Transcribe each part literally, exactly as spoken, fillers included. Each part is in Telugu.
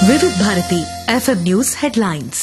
వివిధ భారతి ఎఫ్ఎం న్యూస్ హెడ్లైన్స్.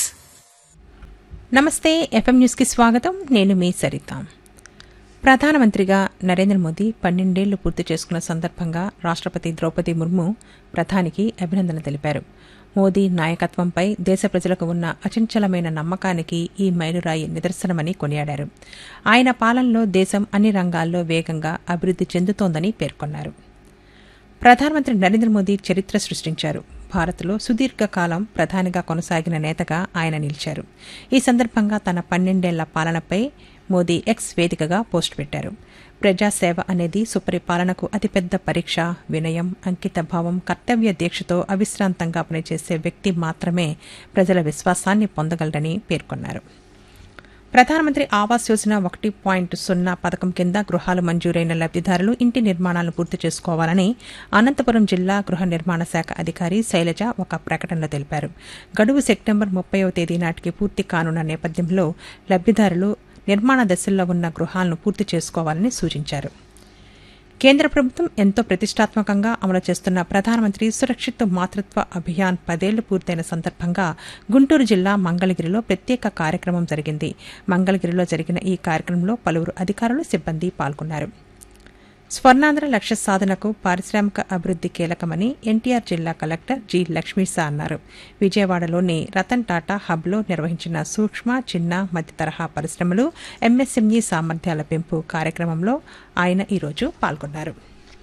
నమస్తే, ఎఫ్ఎం న్యూస్ కి స్వాగతం. నేను మీ సరిత. ప్రధానమంత్రిగా నరేంద్ర మోదీ పన్నెండేళ్లు పూర్తి చేసుకున్న సందర్భంగా రాష్ట్రపతి ద్రౌపది ముర్ము ప్రధానికి అభినందన తెలిపారు. మోదీ నాయకత్వంపై దేశ ప్రజలకు ఉన్న అచంచలమైన నమ్మకానికి ఈ మైలురాయి నిదర్శనమని కొనియాడారు. ఆయన పాలనలో దేశం అన్ని రంగాల్లో వేగంగా అభివృద్ది చెందుతోందని పేర్కొన్నారు. ప్రధానమంత్రి నరేంద్ర మోదీ చరిత్ర సృష్టించారు. భారత్లో సుదీర్ఘకాలం ప్రధానిగా కొనసాగిన నేతగా ఆయన నిలిచారు. ఈ సందర్భంగా తన పన్నెండేళ్ల పాలనపై మోదీ ఎక్స్ వేదికగా పోస్టు పెట్టారు. ప్రజాసేవ అనేది సుపరిపాలనకు అతిపెద్ద పరీక్ష. వినయం, అంకితభావం, కర్తవ్య దీక్షతో అవిశ్రాంతంగా పనిచేసే వ్యక్తి మాత్రమే ప్రజల విశ్వాసాన్ని పొందగలరని పేర్కొన్నారు. ప్రధానమంత్రి ఆవాస్ యోజన ఒకటి పాయింట్ సున్నా పథకం కింద గృహాలు మంజూరైన లబ్దిదారులు ఇంటి నిర్మాణాలను పూర్తి చేసుకోవాలని అనంతపురం జిల్లా గృహ నిర్మాణ శాఖ అధికారి శైలజ ఒక ప్రకటనలో తెలిపారు. గడువు సెప్టెంబర్ ముప్పైవ తేదీ నాటికి పూర్తి కానున్న నేపథ్యంలో లబ్దిదారులు నిర్మాణ దశల్లో ఉన్న గృహాలను పూర్తి చేసుకోవాలని సూచించారు. కేంద్ర ప్రభుత్వం ఎంతో ప్రతిష్టాత్మకంగా అమలు చేస్తున్న ప్రధానమంత్రి సురక్షిత్ మాతృత్వ అభియాన్ పదేళ్లు పూర్తయిన సందర్భంగా గుంటూరు జిల్లా మంగళగిరిలో ప్రత్యేక కార్యక్రమం జరిగింది. మంగళగిరిలో జరిగిన ఈ కార్యక్రమంలో పలువురు అధికారులు, సిబ్బంది పాల్గొన్నారు. స్వర్ణాంధ్ర లక్ష్య సాధనకు పారిశ్రామిక అభివృద్ది కీలకమని ఎన్టీఆర్ జిల్లా కలెక్టర్ జి లక్ష్మీసా అన్నారు. విజయవాడలోని రతన్ టాటా హబ్లో నిర్వహించిన సూక్ష్మ, చిన్న, మధ్య తరహా పరిశ్రమలు, ఎంఎస్ఎంఈ సామర్థ్యాల పెంపు కార్యక్రమంలో ఆయన ఈరోజు పాల్గొన్నారు.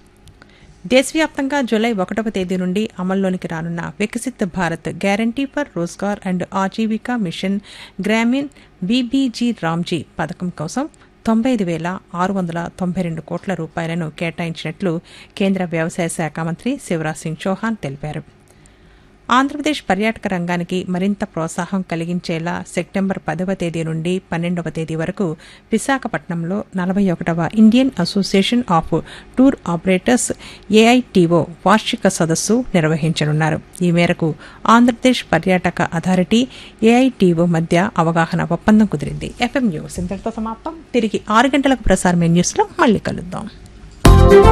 దేశవ్యాప్తంగా జూలై ఒకటవ తేదీ నుండి అమల్లోనికి రానున్న Viksit Bharat guarantee for Rozgar and Aajeevika machine Grameen BBG Ramji పథకం కోసం తొంభై ఐదు వేల ఆరు వందల తొంభై రెండు కోట్ల రూపాయలను కేటాయించినట్లు కేంద్ర వ్యవసాయ శాఖ మంత్రి శివరాజ్ సింగ్ చౌహాన్ తెలిపారు. ఆంధ్రప్రదేశ్ పర్యాటక రంగానికి మరింత ప్రోత్సాహం కలిగించేలా సెప్టెంబర్ పదవ తేదీ నుండి పన్నెండవ తేదీ వరకు విశాఖపట్నంలో నలభై ఒకటవ Indian association of tour operators AITO వార్షిక సదస్సు నిర్వహించనున్నారు. ఈ మేరకు ఆంధ్రప్రదేశ్ పర్యాటక అథారిటీ, ఏఐటీఓ మధ్య అవగాహన ఒప్పందం కుదిరింది. ఎఫ్ఎం న్యూస్ ఇంతటితో సమాప్తం. తిరిగి ఆరు గంటలకు ప్రసారమైన న్యూస్లో మళ్లీ కలుద్దాం.